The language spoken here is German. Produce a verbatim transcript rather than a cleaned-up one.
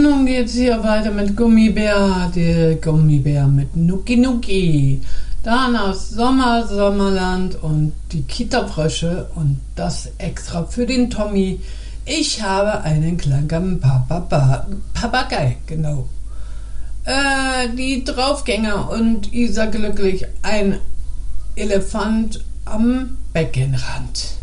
Nun geht's hier weiter mit Gummibär, der Gummibär mit Nuki Nuki. Dann aus Sommer, Sommerland und die Kita-Frösche und das extra für den Tommy. Ich habe einen kleinen Papa, Papagei, genau. Äh, die Draufgänger und Isa glücklich, ein Elefant am Beckenrand.